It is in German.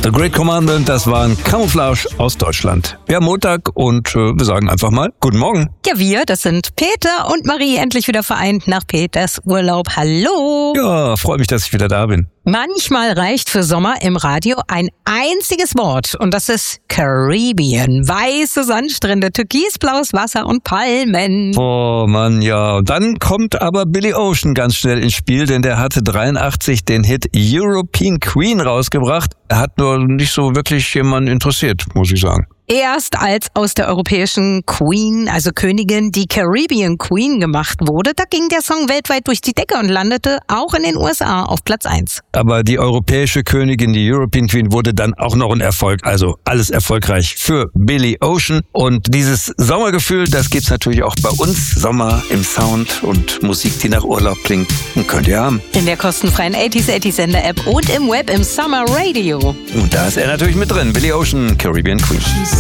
The Great Commandment, das waren Camouflage aus Deutschland. Wir haben Montag und wir sagen einfach mal Guten Morgen. Ja, das sind Peter und Marie, endlich wieder vereint nach Peters Urlaub. Hallo! Ja, freue mich, dass ich wieder da bin. Manchmal reicht für Sommer im Radio ein einziges Wort und das ist Caribbean. Weiße Sandstrände, türkisblaues Wasser und Palmen. Oh Mann, ja. Und dann kommt aber Billy Ocean ganz schnell ins Spiel, denn der hatte 83 den Hit European Queen rausgebracht. Er hat nur nicht so wirklich jemanden interessiert, muss ich sagen. Erst als aus der europäischen Queen, also Königin, die Caribbean Queen gemacht wurde, da ging der Song weltweit durch die Decke und landete auch in den USA auf Platz 1. Aber die europäische Königin, die European Queen, wurde dann auch noch ein Erfolg. Also alles erfolgreich für Billy Ocean. Und dieses Sommergefühl, das gibt's natürlich auch bei uns. Sommer im Sound und Musik, die nach Urlaub klingt, könnt ihr haben. In der kostenfreien 80s Sender App und im Web im Summer Radio. Und da ist er natürlich mit drin. Billy Ocean, Caribbean Queen.